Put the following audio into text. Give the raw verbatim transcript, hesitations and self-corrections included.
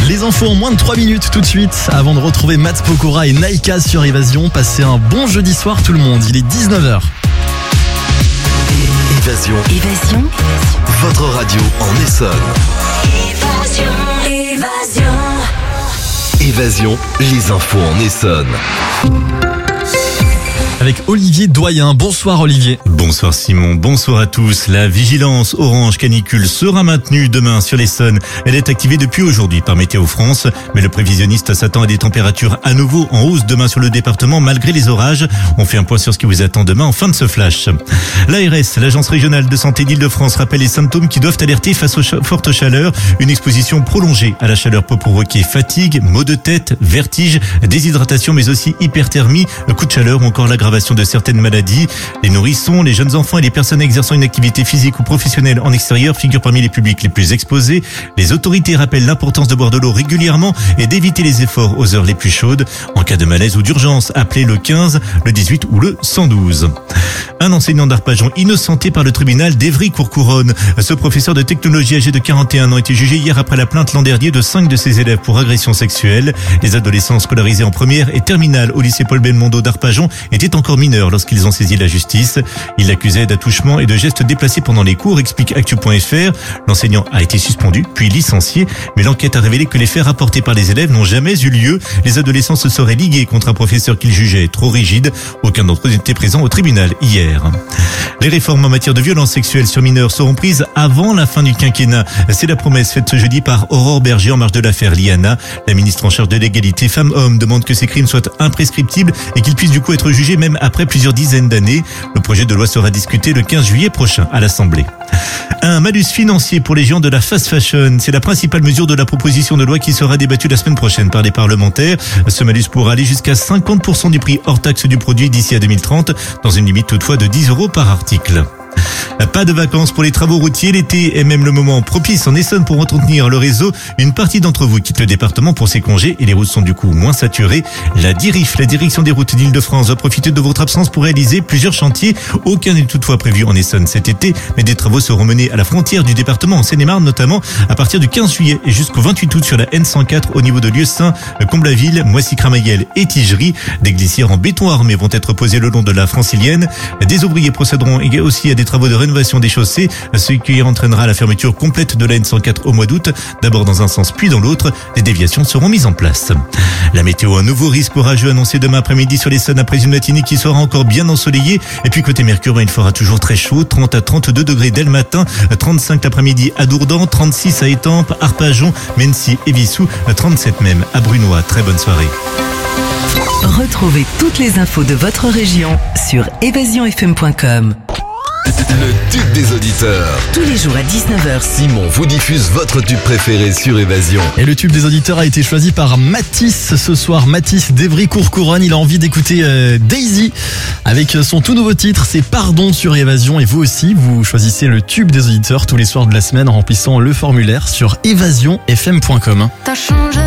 Les infos en moins de trois minutes tout de suite. Avant de retrouver Matt Pokora et Naika sur Évasion, passez un bon jeudi soir tout le monde. Il est dix-neuf heures. Évasion. Évasion. Votre radio en Essonne. Évasion. Évasion. Évasion, les infos en Essonne. Avec Olivier Doyen. Bonsoir Olivier. Bonsoir Simon, bonsoir à tous. La vigilance orange canicule sera maintenue demain sur l'Essonne. Elle est activée depuis aujourd'hui par Météo France, mais le prévisionniste s'attend à des températures à nouveau en hausse demain sur le département malgré les orages. On fait un point sur ce qui vous attend demain en fin de ce flash. L'A R S, l'Agence régionale de santé d'Île-de-France, rappelle les symptômes qui doivent alerter face aux ch- fortes chaleurs. Une exposition prolongée à la chaleur peut provoquer fatigue, maux de tête, vertige, déshydratation, mais aussi hyperthermie, coup de chaleur ou encore l'aggravation de certaines maladies. Les nourrissons, les jeunes enfants et les personnes exerçant une activité physique ou professionnelle en extérieur figurent parmi les publics les plus exposés. Les autorités rappellent l'importance de boire de l'eau régulièrement et d'éviter les efforts aux heures les plus chaudes. En cas de malaise ou d'urgence, appelez le quinze, le dix-huit ou le cent douze. Un enseignant d'Arpajon innocenté par le tribunal d'Évry-Courcouronnes. Ce professeur de technologie âgé de quarante et un ans a été jugé hier après la plainte l'an dernier de cinq de ses élèves pour agression sexuelle. Les adolescents scolarisés en première et terminale au lycée Paul Belmondo d'Arpajon étaient encore mineurs lorsqu'ils ont saisi la justice. Ils l'accusaient d'attouchement et de gestes déplacés pendant les cours, explique actu point f r. L'enseignant a été suspendu puis licencié, mais l'enquête a révélé que les faits rapportés par les élèves n'ont jamais eu lieu. Les adolescents se seraient ligués contre un professeur qu'ils jugeaient trop rigide. Aucun d'entre eux n'était présent au tribunal hier. Les réformes en matière de violences sexuelles sur mineurs seront prises avant la fin du quinquennat. C'est la promesse faite ce jeudi par Aurore Berger en marge de l'affaire Liana. La ministre en charge de l'égalité femmes-hommes demande que ces crimes soient imprescriptibles et qu'ils puissent du coup être jugés même après plusieurs dizaines d'années. Le projet de loi sera discuté le quinze juillet prochain à l'Assemblée. Un malus financier pour les géants de la fast fashion, c'est la principale mesure de la proposition de loi qui sera débattue la semaine prochaine par les parlementaires. Ce malus pourra aller jusqu'à cinquante pour cent du prix hors taxe du produit d'ici à deux mille trente, dans une limite toutefois de dix euros par article. Pas de vacances pour les travaux routiers. L'été est même le moment propice en Essonne pour entretenir le réseau. Une partie d'entre vous quitte le département pour ses congés et les routes sont du coup moins saturées. La DIRIF, la direction des routes d'Île-de-France, va profiter de votre absence pour réaliser plusieurs chantiers. Aucun n'est toutefois prévu en Essonne cet été, mais des travaux seront menés à la frontière du département en Seine-et-Marne, notamment à partir du quinze juillet et jusqu'au vingt-huit août sur la N cent quatre au niveau de Lieusaint, Comblaville, Moissy-Cramayel et Tigerie. Des glissières en béton armé vont être posées le long de la francilienne. Des ouvriers procéderont aussi à des travaux de rénovation des chaussées, ce qui entraînera la fermeture complète de la N cent quatre au mois d'août. D'abord dans un sens puis dans l'autre, des déviations seront mises en place. La météo, un nouveau risque orageux annoncé demain après-midi sur l'Essonne après une matinée qui sera encore bien ensoleillée. Et puis côté Mercure, il fera toujours très chaud, trente à trente-deux degrés dès le matin, trente-cinq l'après-midi à Dourdan, trente-six à Étampes, Arpajon, Mency et Vissou, trente-sept même à Brunois. Très bonne soirée. Retrouvez toutes les infos de votre région sur évasion f m point com. Le tube des auditeurs. Tous les jours à dix-neuf heures. Simon vous diffuse votre tube préféré sur Évasion. Et le tube des auditeurs a été choisi par Mathis ce soir. Mathis d'Évry-Courcouronnes. Il a envie d'écouter euh, Daisy avec son tout nouveau titre. C'est Pardon sur Évasion. Et vous aussi, vous choisissez le tube des auditeurs tous les soirs de la semaine en remplissant le formulaire sur évasion f m point com. T'as changé.